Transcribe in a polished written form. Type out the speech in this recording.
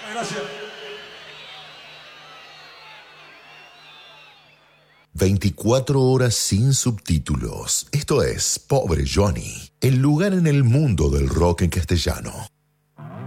Gracias. 24 horas sin subtítulos. Esto es Pobre Johnny, el lugar en el mundo del rock en castellano.